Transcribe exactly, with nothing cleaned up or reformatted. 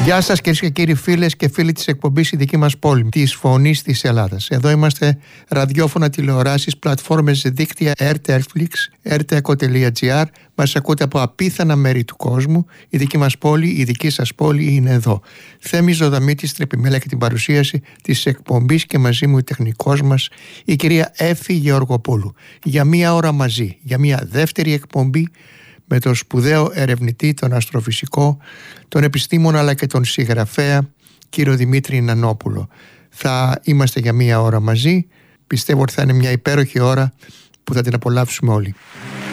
Γεια σας κυρίες και κύριοι, φίλες και φίλοι της εκπομπής «Η δική μας πόλη», της Φωνής της Ελλάδας. Εδώ είμαστε ραδιόφωνα, τηλεοράσεις, πλατφόρμες, δίκτυα Airtelflix, airteco τελεία gr. Μας ακούτε από απίθανα μέρη του κόσμου. Η δική μας πόλη, η δική σας πόλη είναι εδώ. Θέμης Ζωδαμίτης, τρεπιμέλα και την παρουσίαση της εκπομπής και μαζί μου η τεχνικός μας, η κυρία Έφη Γεωργοπούλου. Για μία ώρα μαζί, για μία δεύτερη εκπομπή με τον σπουδαίο ερευνητή, τον αστροφυσικό, τον επιστήμονα αλλά και τον συγγραφέα κύριο Δημήτρη Νανόπουλο. Θα είμαστε για μία ώρα μαζί. Πιστεύω ότι θα είναι μια υπέροχη ώρα που θα την απολαύσουμε όλοι.